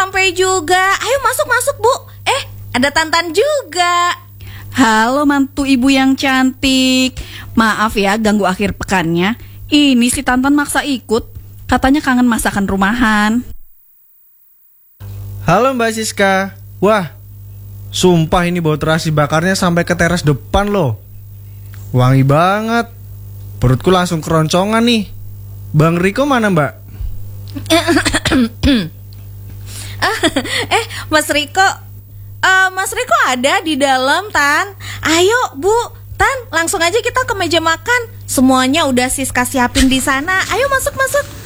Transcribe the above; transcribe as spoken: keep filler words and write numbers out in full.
sampai juga. Ayo masuk-masuk, Bu. Eh, ada Tantan juga. Halo mantu ibu yang cantik. Maaf ya ganggu akhir pekannya. Ini si Tantan maksa ikut. Katanya kangen masakan rumahan. Halo Mbak Siska. Wah, sumpah ini bau terasi bakarnya sampai ke teras depan loh. Wangi banget. Perutku langsung keroncongan nih. Bang Riko mana Mbak? Eh, Mas Riko, uh, Mas Riko ada di dalam, Tan. Ayo, Bu, Tan, langsung aja kita ke meja makan. Semuanya udah Siska siapin di sana. Ayo masuk-masuk.